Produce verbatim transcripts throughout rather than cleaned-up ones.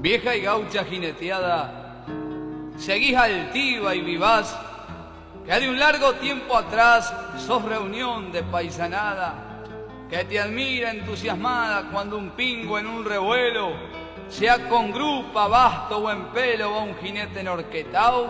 Vieja y gaucha jineteada, seguís altiva y vivaz, que de un largo tiempo atrás sos reunión de paisanada, que te admira entusiasmada cuando un pingo en un revuelo, sea con grupa, basto o en pelo, va un jinete enorquetao,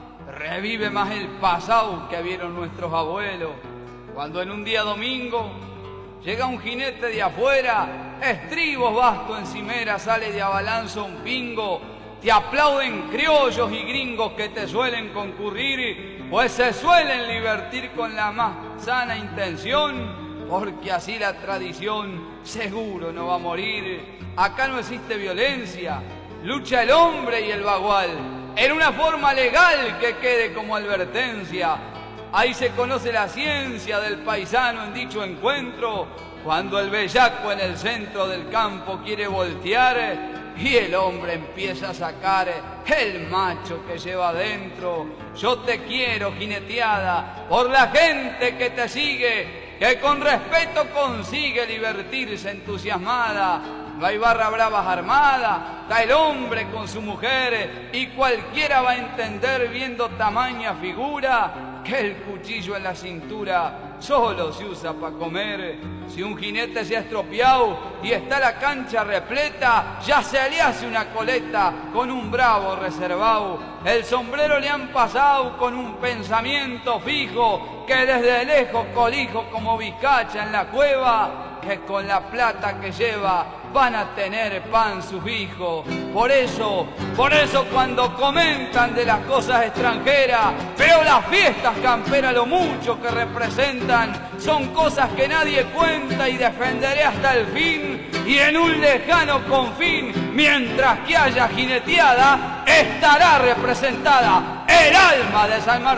revive más el pasado que vieron nuestros abuelos. Cuando en un día domingo llega un jinete de afuera, estribos, basto, encimera, sale de abalanza un pingo, te aplauden criollos y gringos que te suelen concurrir, pues se suelen divertir con la más sana intención, porque así la tradición seguro no va a morir. Acá no existe violencia, lucha el hombre y el bagual, en una forma legal que quede como advertencia. Ahí se conoce la ciencia del paisano en dicho encuentro, cuando el bellaco en el centro del campo quiere voltear y el hombre empieza a sacar el macho que lleva adentro. Yo te quiero, jineteada, por la gente que te sigue, que con respeto consigue divertirse entusiasmada. No hay barra bravas armada, está el hombre con su mujer, y cualquiera va a entender viendo tamaña figura que el cuchillo en la cintura solo se usa para comer. Si un jinete se ha estropeado y está la cancha repleta, ya se le hace una coleta con un bravo reservado. El sombrero le han pasado con un pensamiento fijo, que desde lejos colijo como vizcacha en la cueva, que con la plata que lleva van a tener pan sus hijos. Por eso, por eso cuando comentan de las cosas extranjeras, pero las fiestas camperas lo mucho que representan, son cosas que nadie cuenta y defenderé hasta el fin, y en un lejano confín, mientras que haya jineteada, estará representada el alma de San Martín.